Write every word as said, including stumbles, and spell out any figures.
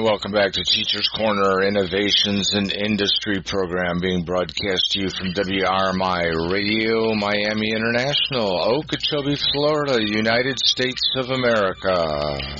welcome back to Teacher's Corner, Innovations in Industry program being broadcast to you from W R M I Radio, Miami International, Okeechobee, Florida, United States of America.